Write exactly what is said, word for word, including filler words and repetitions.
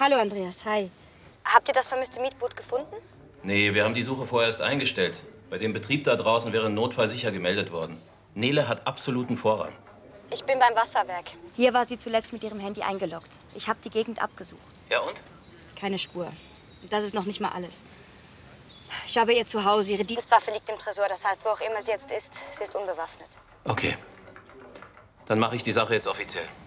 Hallo, Andreas. Hi. Habt ihr das vermisste Mietboot gefunden? Nee, wir haben die Suche vorerst eingestellt. Bei dem Betrieb da draußen wäre ein Notfall sicher gemeldet worden. Nele hat absoluten Vorrang. Ich bin beim Wasserwerk. Hier war sie zuletzt mit ihrem Handy eingeloggt. Ich habe die Gegend abgesucht. Ja und? Keine Spur. Das ist noch nicht mal alles. Ich habe ihr Zuhause. Ihre Dienstwaffe liegt im Tresor. Das heißt, wo auch immer sie jetzt ist, sie ist unbewaffnet. Okay. Dann mache ich die Sache jetzt offiziell.